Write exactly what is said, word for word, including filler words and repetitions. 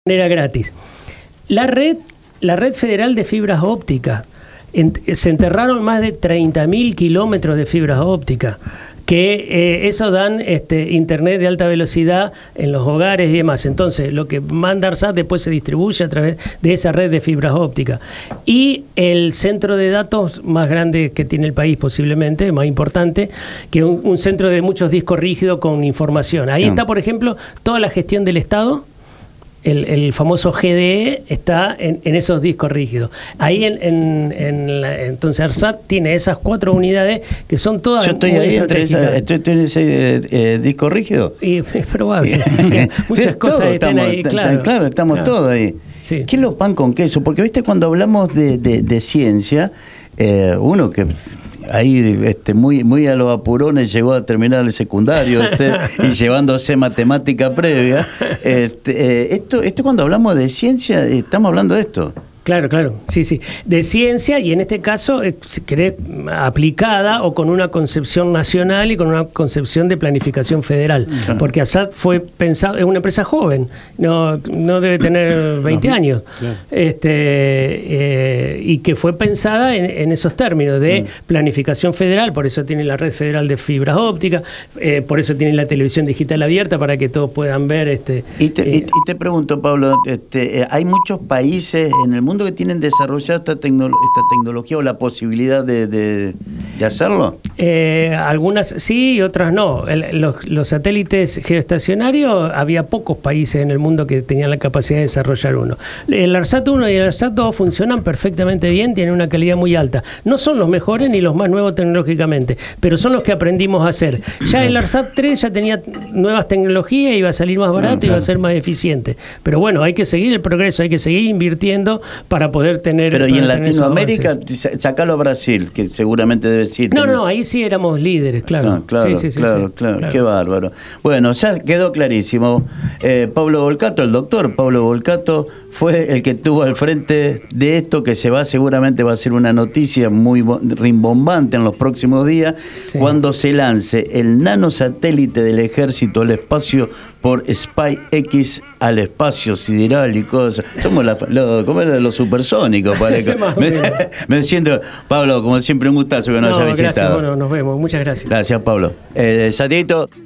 manera gratis. La red, la red federal de fibras ópticas, en, se enterraron más de treinta mil kilómetros de fibras ópticas, que eh, eso dan este, internet de alta velocidad en los hogares y demás. Entonces, lo que manda ARSAT después se distribuye a través de esa red de fibras ópticas. Y el centro de datos más grande que tiene el país, posiblemente, más importante, que un, un centro de muchos discos rígidos con información. Ahí está, por ejemplo, toda la gestión del Estado. El, el famoso G D E está en, en esos discos rígidos. Ahí en, en, en la, entonces ARSAT tiene esas cuatro unidades que son todas. Yo estoy ahí entre esa, estoy, estoy en ese eh, eh, disco rígido. Y es probable. Que muchas cosas todo estén estamos, ahí, claro. Claro, estamos claro. todos ahí. Sí. ¿Qué es lo pan con queso? Porque viste, cuando hablamos de, de, de ciencia, eh, uno que ahí este, muy, muy a los apurones llegó a terminar el secundario este, y llevándose matemática previa. Este, eh, esto, esto cuando hablamos de ciencia, estamos hablando de esto. Claro, claro, sí, sí. De ciencia y en este caso, eh, si querés, aplicada o con una concepción nacional y con una concepción de planificación federal. Uh-huh. Porque ARSAT fue pensado, es una empresa joven, no, no debe tener veinte años, claro. este, eh, y que fue pensada en, en esos términos de uh-huh. planificación federal, por eso tiene la red federal de fibras ópticas, eh, por eso tiene la televisión digital abierta para que todos puedan ver. Este, y, te, eh, y, y te pregunto, Pablo, este, eh, hay muchos países en el mundo que tienen desarrollada esta, tecno- esta tecnología o la posibilidad de, de, de hacerlo? Eh, algunas sí y otras no. El, los, los satélites geoestacionarios, había pocos países en el mundo que tenían la capacidad de desarrollar uno. El ARSAT uno y el ARSAT dos funcionan perfectamente bien, tienen una calidad muy alta. No son los mejores ni los más nuevos tecnológicamente, pero son los que aprendimos a hacer. Ya el ARSAT tres ya tenía nuevas tecnologías, iba a salir más barato, iba a ser más eficiente. Pero bueno, hay que seguir el progreso, hay que seguir invirtiendo para poder tener... Pero y en Latinoamérica, sacalo a Brasil, que seguramente debe decir... No, no, ahí sí éramos líderes, claro. No, claro, sí, sí, sí, claro, sí, claro, claro. Qué bárbaro. Bueno, ya quedó clarísimo. Eh, Pablo Volcato, el doctor Pablo Volcato, fue el que estuvo al frente de esto, que se va, seguramente va a ser una noticia muy rimbombante en los próximos días, sí. cuando se lance el nanosatélite del ejército al espacio por SpaceX al espacio sideral y cosas. Somos la, lo, como era, los supersónicos. me, me siento, Pablo, como siempre, un gustazo que nos no, haya visitado. Gracias, bueno, nos vemos. Muchas gracias. Gracias, Pablo. Eh, Santiago.